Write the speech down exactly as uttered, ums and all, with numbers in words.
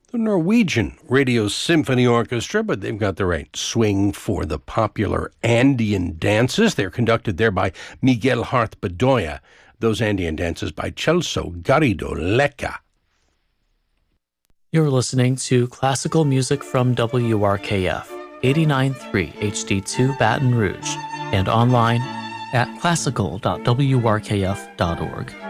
the Norwegian Radio Symphony Orchestra, but they've got the right swing for the popular Andean dances. They're conducted there by Miguel Hart Bedoya. Those Andean dances by Celso Garrido Lecca. You're listening to classical music from W R K F, eighty-nine point three H D two Baton Rouge, and online at classical dot w r k f dot org.